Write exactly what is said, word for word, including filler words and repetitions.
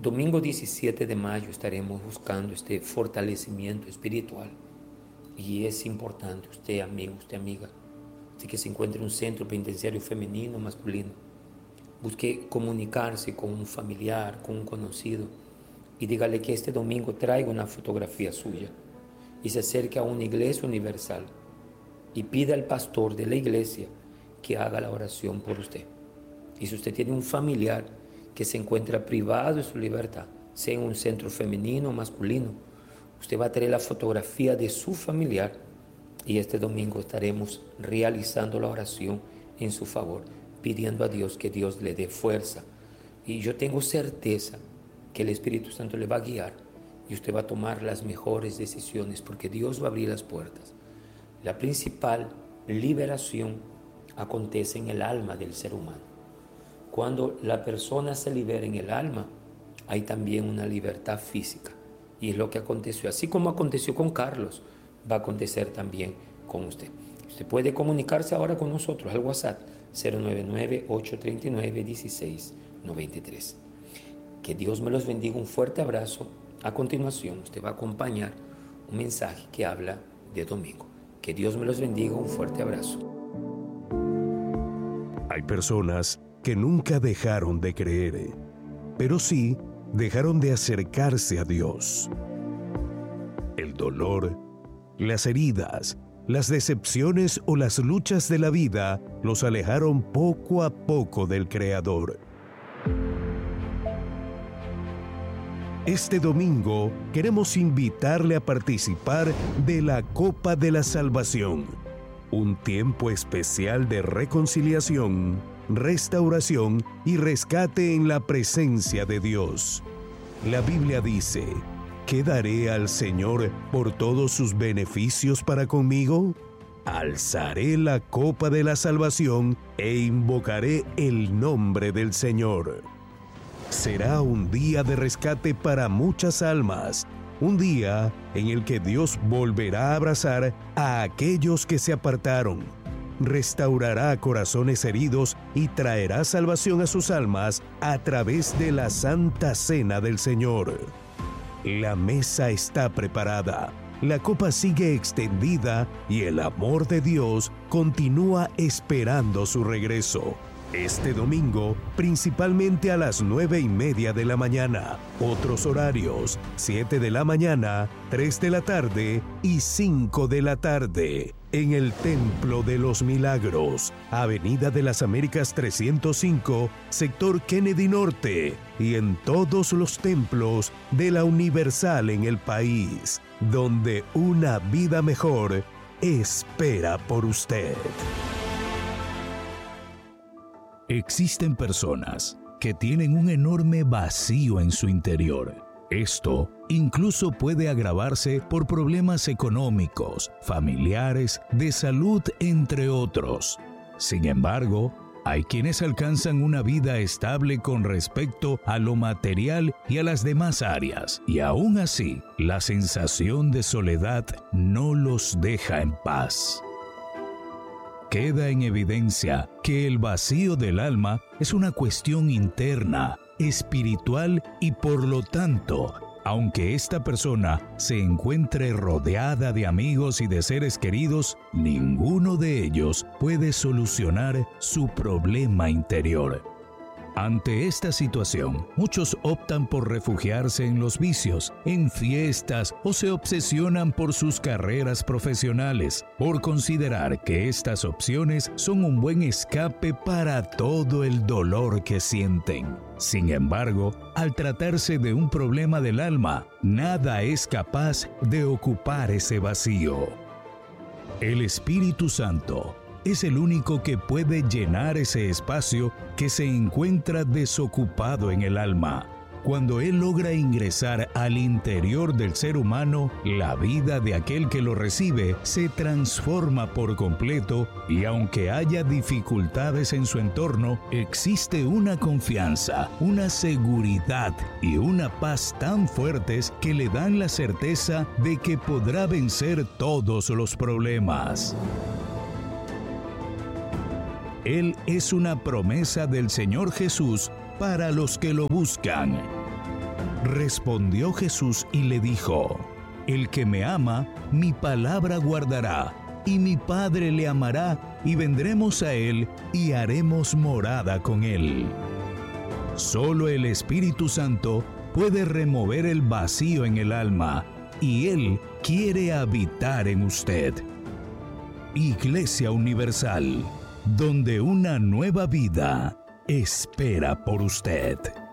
Domingo diecisiete de mayo estaremos buscando este fortalecimiento espiritual. Y es importante, usted amigo, usted amiga, usted que se encuentre en un centro penitenciario femenino o masculino, busque comunicarse con un familiar, con un conocido, y dígale que este domingo traiga una fotografía suya y se acerque a una iglesia universal y pida al pastor de la iglesia que haga la oración por usted. Y si usted tiene un familiar que se encuentra privado de su libertad, sea en un centro femenino o masculino, usted va a traer la fotografía de su familiar y este domingo estaremos realizando la oración en su favor, pidiendo a Dios que Dios le dé fuerza. Y yo tengo certeza que el Espíritu Santo le va a guiar y usted va a tomar las mejores decisiones porque Dios va a abrir las puertas. La principal liberación acontece en el alma del ser humano. Cuando la persona se libera en el alma, hay también una libertad física. Y es lo que aconteció. Así como aconteció con Carlos, va a acontecer también con usted. Usted puede comunicarse ahora con nosotros al WhatsApp cero nueve nueve, ocho tres nueve, uno seis nueve tres. Que Dios me los bendiga. Un fuerte abrazo. A continuación, usted va a acompañar un mensaje que habla de domingo. Que Dios me los bendiga. Un fuerte abrazo. Hay personas que nunca dejaron de creer, pero sí dejaron de acercarse a Dios. El dolor, las heridas, las decepciones o las luchas de la vida los alejaron poco a poco del Creador. Este domingo queremos invitarle a participar de la Copa de la Salvación, un tiempo especial de reconciliación, restauración y rescate en la presencia de Dios. La Biblia dice: ¿qué daré al Señor por todos sus beneficios para conmigo? Alzaré la copa de la salvación e invocaré el nombre del Señor. Será un día de rescate para muchas almas, un día en el que Dios volverá a abrazar a aquellos que se apartaron, restaurará corazones heridos y traerá salvación a sus almas a través de la Santa Cena del Señor. La mesa está preparada, la copa sigue extendida y el amor de Dios continúa esperando su regreso. Este domingo, principalmente a las nueve y media de la mañana. Otros horarios: siete de la mañana, tres de la tarde y cinco de la tarde. En el Templo de los Milagros, Avenida de las Américas trescientos cinco, sector Kennedy Norte, y en todos los templos de la Universal en el país, donde una vida mejor espera por usted. Existen personas que tienen un enorme vacío en su interior. Esto incluso puede agravarse por problemas económicos, familiares, de salud, entre otros. Sin embargo, hay quienes alcanzan una vida estable con respecto a lo material y a las demás áreas, y aún así, la sensación de soledad no los deja en paz. Queda en evidencia que el vacío del alma es una cuestión interna, espiritual y por lo tanto, aunque esta persona se encuentre rodeada de amigos y de seres queridos, ninguno de ellos puede solucionar su problema interior. Ante esta situación, muchos optan por refugiarse en los vicios, en fiestas o se obsesionan por sus carreras profesionales, por considerar que estas opciones son un buen escape para todo el dolor que sienten. Sin embargo, al tratarse de un problema del alma, nada es capaz de ocupar ese vacío. El Espíritu Santo es el único que puede llenar ese espacio que se encuentra desocupado en el alma. Cuando Él logra ingresar al interior del ser humano, la vida de aquel que lo recibe se transforma por completo y aunque haya dificultades en su entorno, existe una confianza, una seguridad y una paz tan fuertes que le dan la certeza de que podrá vencer todos los problemas. Él es una promesa del Señor Jesús para los que lo buscan. Respondió Jesús y le dijo: El que me ama, mi palabra guardará, y mi Padre le amará, y vendremos a él, y haremos morada con él. Solo el Espíritu Santo puede remover el vacío en el alma, y Él quiere habitar en usted. Iglesia Universal, donde una nueva vida espera por usted.